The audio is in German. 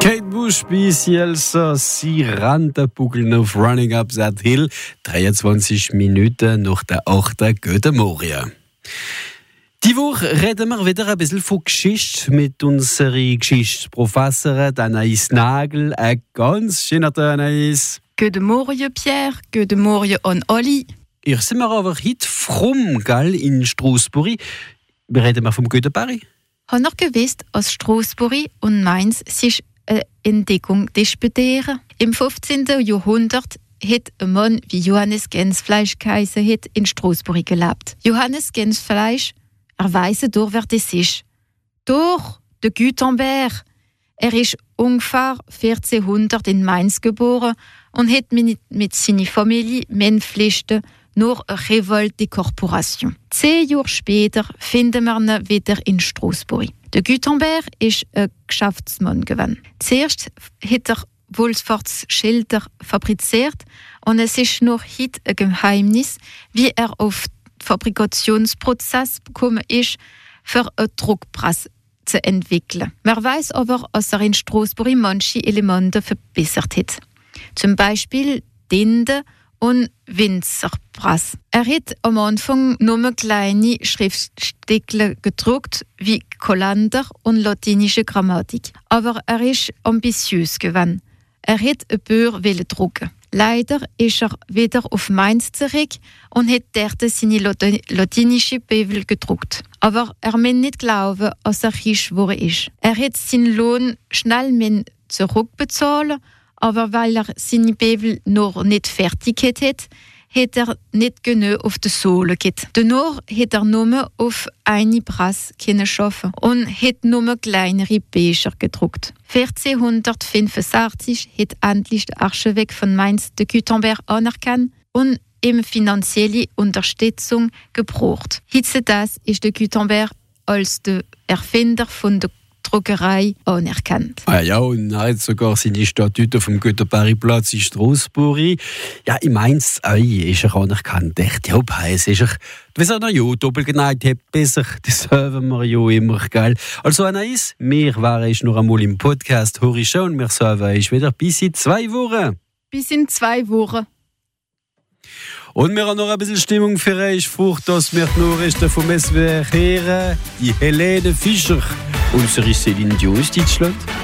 Kate Bush bei Cielsa, sie Randenbuckeln auf Running Up That Hill, 23 Minuten nach der 8. Guten Morgen. Die Woche reden wir wieder ein bisschen von Geschichte mit unserer Geschichtsprofessorin Anaïs Nagel. Ein ganz schöner Tag, Anaïs. Guten Morgen, Pierre. Guten Morgen an alle. Hier sind wir aber heute fromm, gell, in Straßburg. Wir reden mal vom Göteborg. Haben ihr gewusst, dass Straßburg und Mainz sich eine Entdeckung disputieren? Im 15. Jahrhundert hat ein Mann wie Johannes Gensfleisch geheißen, in Straßburg gelebt. Johannes Gensfleisch, er weiss durch, wer das ist. Durch den Gutenberg. Er ist ungefähr 1400 in Mainz geboren und hat mit seiner Familie Pflichten nur eine Revolte Korporation. 10 Jahre später finden wir ihn wieder in Straßburg. Der Gutenberg ist ein Geschäftsmann gewesen. Zuerst hat er Wohlfahrtsschilder fabriziert und es ist noch heute ein Geheimnis, wie er auf den Fabrikationsprozess gekommen ist, für eine Druckpresse zu entwickeln. Man weiß aber, dass er in Straßburg manche Elemente verbessert hat. Zum Beispiel Tinte und Winzerpress. Er hat am Anfang nur kleine Schriftstücke gedruckt, wie Kolander und latinische Grammatik. Aber er ist ambitiös gewesen. Er hat ein Buch drucken. Leider ist er wieder auf Mainz zurück und hat dort seine latinische Bibel gedruckt. Aber er muss nicht glauben, dass er reich geworden ist. Er hat seinen Lohn schnell zurückbezahlen, aber weil er seine Bibel noch nicht fertig hat er nicht genug auf die Sohle gehabt. Danach hat er nur auf eine Presse arbeiten und hat nur kleinere Bücher gedruckt. 1465 hat endlich der Archevêque von Mainz den Gutenberg anerkannt und ihm finanzielle Unterstützung gebraucht. Heutzutage ist der Gutenberg als der Erfinder von der Druckerei anerkannt. Ja, und er hat sogar seine Statue vom Göteborgplatz in Straßburg. Ja, in Mainz ist er anerkannt. Echt, ja, heiß ist er. Wie er ja doppelgeneigt hat, besser, das hören wir ja immer, gell? Also, Anaïs, wir waren noch einmal im Podcast Horizon und wir sagen euch wieder bis in 2 Wochen. Bis in 2 Wochen. Und wir haben noch ein bisschen Stimmung für euch, furcht, dass wir die Nachrichten vom SWR hören. Die Helene Fischer, unsere Céline Dion aus Deutschland.